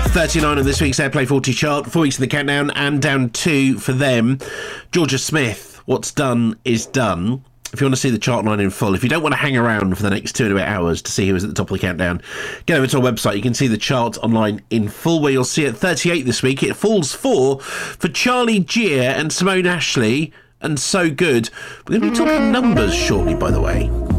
39 of this week's Airplay 40 chart, 4 weeks in the countdown, and down 2 for them. Georgia Smith, What's Done Is Done. If you want to see the chart line in full, if you don't want to hang around for the next 2 and a bit hours to see who is at the top of the countdown, get over to our website. You can see the chart online in full, where you'll see at 38 this week, it falls 4 for Charlie Gear and Simone Ashley, and So Good. We're going to be talking numbers shortly, by the way.